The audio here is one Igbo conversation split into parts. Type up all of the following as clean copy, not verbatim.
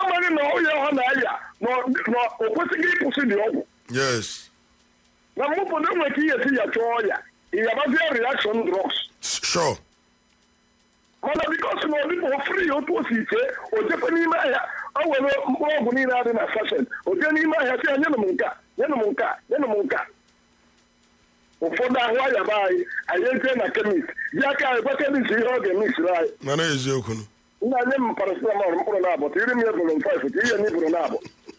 amaghị na onye ọ na-aya na o kwesịghị ịkwụsị dị ọgwụ. Yes. Na mgbe ụfọdụ enwere ka ihe esi ya chọọ ọya ịyabazia reaction drugs. Sure. Mana bikos na ọdịbụ free otu o si chee o jekwe n'ime ahịa o were mkpụrụ ọgwụ niile adị na sachet o jee n'ime ahịa sị ya nyenụ m nke a nyenụ m nke a nyenụ m nke a. Ụfọdụ ahụ ayaba anyị ejee na kemis ji aka anyị gwa kemis ihe ọ ga-emisiri anyị. Mana eziokwu. Nna nye m paracetamol mkpụrụ na-abụ iri m ya bụrụ m 5 ka ihe nye bụrụ na-abụ.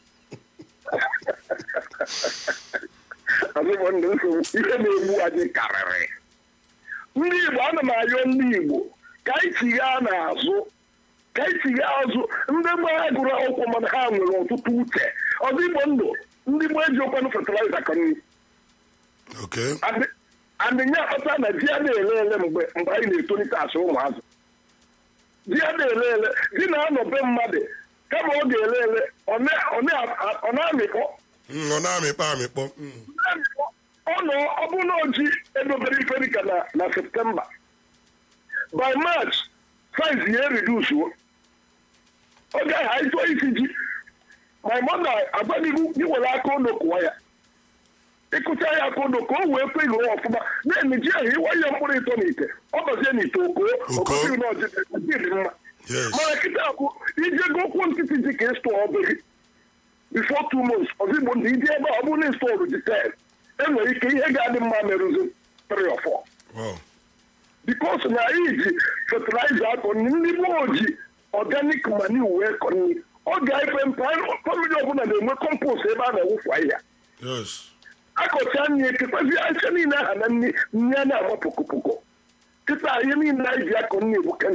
Azụbọ ndụ nsogbu ihe na-egbu anyị karịrị. Ndị Igbo ana m ayọ ndị Igbo ka anyị chighaa n'azụ ka anyị chighaa azụ ndị gbaa gụrụ akwụkwọ mana ha nwere ọtụtụ uche. Ọzọ Igbo ndụ ndị Igbo eji okwanụ fertilizer ka nri. Okay. Andịnya akpata na ji a na-ele ele mgbe anyị na-etolite asụ ụmụazụ. Ji a na-ele ele ji na-anọ be mmadụ kama ọ ga-ele ele ọ na-amịkpọ. Ọ na-amịkpọ amịkpọ. Ọ bụ na oji edobere iferi ka na Septemba. By March, size ya reduce. Oge ahụ anyị tụọ isi ji. My mother agbaghị gị were aka odo kụwa ya. Ịkụcha ya aka odo ka o wee kwe gụọ ọfụma. Na-eme ji ahụ ịwa ya mkpụrụ ịtọ n'ite. Ọ bazie n'ite okosighị na ọjị dị mma. Mana kịta akwụ ije go kwuo ntịtị ji ka ịstọ ọbụghị. Before 2 months, ọzọ Igbo ndị ije ebe ọ bụrụ na ịstọọrụ ji 10. Enwere ike ihe ga-adị mma merụzi 3 or 4. Wow. Because na anyị ji fertilizer akọ ndị gboo ji organic manure wee kọ nri. Ọ ga-efe mpa famili ọbụla na-enwe compost ebe a na-ewufu ahịhịa. Yes. Akọcha nri ekekwazi ahịhịa niile aha na nri a na-ama pokopoko. Kịta ihe niile anyị ji akọ nri bụ